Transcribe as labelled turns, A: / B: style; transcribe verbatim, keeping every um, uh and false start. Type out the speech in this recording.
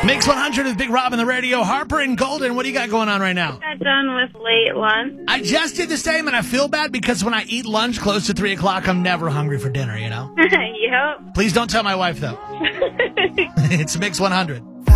A: Mix one hundred with Big Rob on the radio. Harper and Golden, what do you got going on right now?
B: Got done with late lunch.
A: I just did the same, and I feel bad because when I eat lunch close to three o'clock, I'm never hungry for dinner, you know?
B: Yep.
A: Please don't tell my wife, though. It's Mix one hundred.